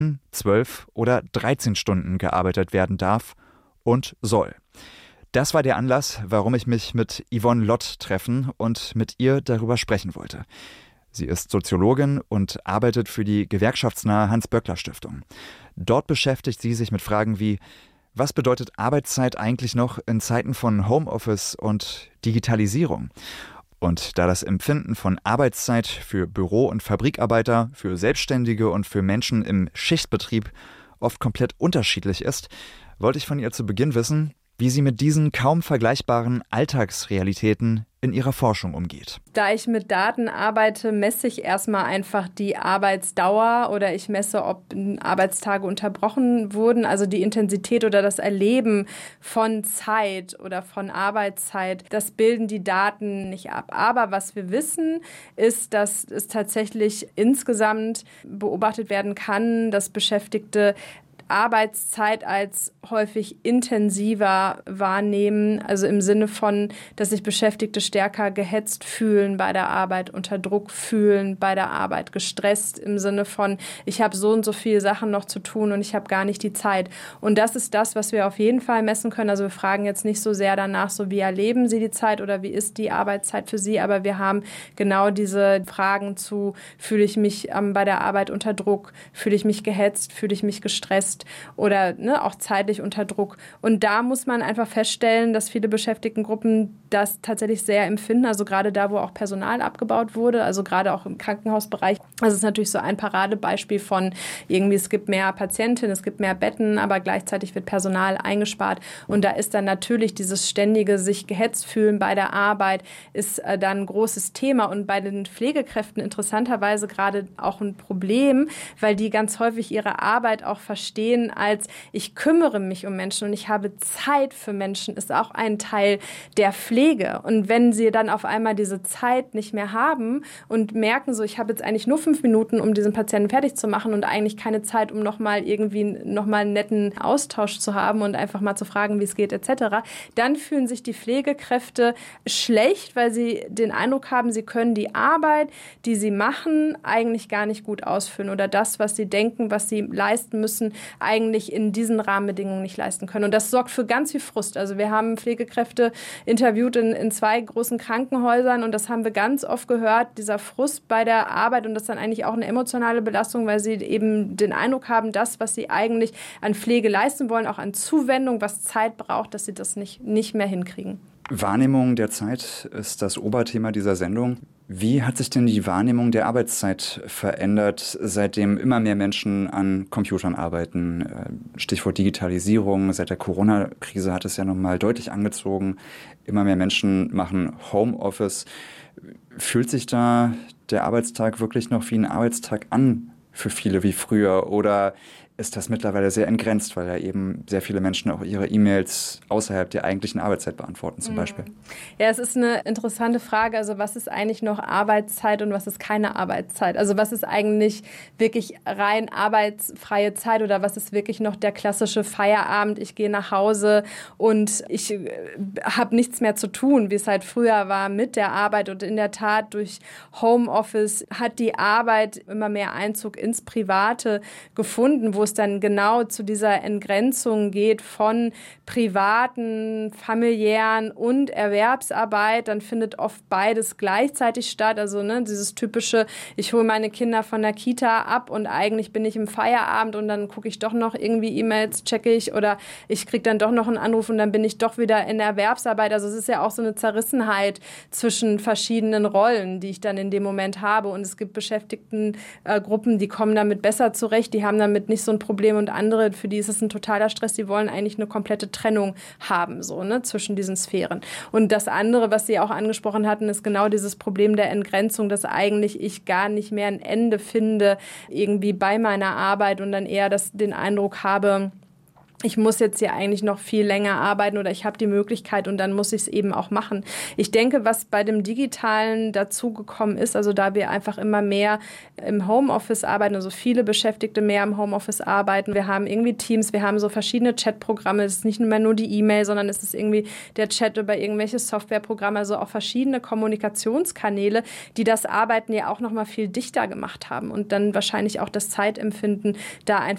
12 oder 13 Stunden gearbeitet werden darf und soll. Das war der Anlass, warum ich mich mit Yvonne Lott treffen und mit ihr darüber sprechen wollte. Sie ist Soziologin und arbeitet für die gewerkschaftsnahe Hans-Böckler-Stiftung. Dort beschäftigt sie sich mit Fragen wie: Was bedeutet Arbeitszeit eigentlich noch in Zeiten von Homeoffice und Digitalisierung? Und da das Empfinden von Arbeitszeit für Büro- und Fabrikarbeiter, für Selbstständige und für Menschen im Schichtbetrieb oft komplett unterschiedlich ist, wollte ich von ihr zu Beginn wissen, wie sie mit diesen kaum vergleichbaren Alltagsrealitäten in ihrer Forschung umgeht. Da ich mit Daten arbeite, messe ich erstmal einfach die Arbeitsdauer oder ich messe, ob Arbeitstage unterbrochen wurden, also die Intensität oder das Erleben von Zeit oder von Arbeitszeit. Das bilden die Daten nicht ab. Aber was wir wissen, ist, dass es tatsächlich insgesamt beobachtet werden kann, dass Beschäftigte Arbeitszeit als häufig intensiver wahrnehmen, also im Sinne von, dass sich Beschäftigte stärker gehetzt fühlen bei der Arbeit, unter Druck fühlen bei der Arbeit, gestresst im Sinne von, ich habe so und so viele Sachen noch zu tun und ich habe gar nicht die Zeit. Und das ist das, was wir auf jeden Fall messen können. Also wir fragen jetzt nicht so sehr danach, so wie erleben Sie die Zeit oder wie ist die Arbeitszeit für Sie, aber wir haben genau diese Fragen zu, fühle ich mich bei der Arbeit unter Druck, fühle ich mich gehetzt, fühle ich mich gestresst oder auch zeitlich unter Druck. Und da muss man einfach feststellen, dass viele Beschäftigtengruppen das tatsächlich sehr empfinden. Also gerade da, wo auch Personal abgebaut wurde, also gerade auch im Krankenhausbereich. Das ist natürlich so ein Paradebeispiel von irgendwie, es gibt mehr Patientinnen, es gibt mehr Betten, aber gleichzeitig wird Personal eingespart. Und da ist dann natürlich dieses ständige sich gehetzt fühlen bei der Arbeit ist dann ein großes Thema. Und bei den Pflegekräften interessanterweise gerade auch ein Problem, weil die ganz häufig ihre Arbeit auch verstehen als ich kümmere mich um Menschen und ich habe Zeit für Menschen, ist auch ein Teil der Pflege. Und wenn sie dann auf einmal diese Zeit nicht mehr haben und merken so, ich habe jetzt eigentlich nur 5 Minuten, um diesen Patienten fertig zu machen und eigentlich keine Zeit, um nochmal einen netten Austausch zu haben und einfach mal zu fragen, wie es geht etc., dann fühlen sich die Pflegekräfte schlecht, weil sie den Eindruck haben, sie können die Arbeit, die sie machen, eigentlich gar nicht gut ausführen oder das, was sie denken, was sie leisten müssen, eigentlich in diesen Rahmenbedingungen nicht leisten können. Und das sorgt für ganz viel Frust. Also wir haben Pflegekräfte interviewt in 2 großen Krankenhäusern und das haben wir ganz oft gehört, dieser Frust bei der Arbeit und das ist dann eigentlich auch eine emotionale Belastung, weil sie eben den Eindruck haben, das, was sie eigentlich an Pflege leisten wollen, auch an Zuwendung, was Zeit braucht, dass sie das nicht mehr hinkriegen. Wahrnehmung der Zeit ist das Oberthema dieser Sendung. Wie hat sich denn die Wahrnehmung der Arbeitszeit verändert, seitdem immer mehr Menschen an Computern arbeiten? Stichwort Digitalisierung. Seit der Corona-Krise hat es ja nochmal deutlich angezogen. Immer mehr Menschen machen Homeoffice. Fühlt sich da der Arbeitstag wirklich noch wie ein Arbeitstag an für viele wie früher? Oder ist das mittlerweile sehr entgrenzt, weil ja eben sehr viele Menschen auch ihre E-Mails außerhalb der eigentlichen Arbeitszeit beantworten zum Beispiel? Ja, es ist eine interessante Frage. Also was ist eigentlich noch Arbeitszeit und was ist keine Arbeitszeit? Also was ist eigentlich wirklich rein arbeitsfreie Zeit oder was ist wirklich noch der klassische Feierabend? Ich gehe nach Hause und ich habe nichts mehr zu tun, wie es halt früher war mit der Arbeit. Und in der Tat durch Homeoffice hat die Arbeit immer mehr Einzug ins Private gefunden, wo es dann genau zu dieser Entgrenzung geht von privaten, familiären und Erwerbsarbeit. Dann findet oft beides gleichzeitig statt. Also dieses typische, ich hole meine Kinder von der Kita ab und eigentlich bin ich im Feierabend und dann gucke ich doch noch irgendwie E-Mails, checke ich oder ich kriege dann doch noch einen Anruf und dann bin ich doch wieder in der Erwerbsarbeit. Also es ist ja auch so eine Zerrissenheit zwischen verschiedenen Rollen, die ich dann in dem Moment habe. Und es gibt Beschäftigtengruppen, die kommen damit besser zurecht, die haben damit nicht so ein Problem und andere, für die ist es ein totaler Stress, die wollen eigentlich eine komplette Trennung haben, zwischen diesen Sphären. Und das andere, was Sie auch angesprochen hatten, ist genau dieses Problem der Entgrenzung, dass eigentlich ich gar nicht mehr ein Ende finde, irgendwie bei meiner Arbeit und dann eher den Eindruck habe, ich muss jetzt hier eigentlich noch viel länger arbeiten oder ich habe die Möglichkeit und dann muss ich es eben auch machen. Ich denke, was bei dem Digitalen dazugekommen ist, also da wir einfach immer mehr im Homeoffice arbeiten, also viele Beschäftigte mehr im Homeoffice arbeiten. Wir haben irgendwie Teams, wir haben so verschiedene Chatprogramme. Es ist nicht mehr nur die E-Mail, sondern es ist irgendwie der Chat über irgendwelche Softwareprogramme, also auch verschiedene Kommunikationskanäle, die das Arbeiten ja auch noch mal viel dichter gemacht haben und dann wahrscheinlich auch das Zeitempfinden da einfach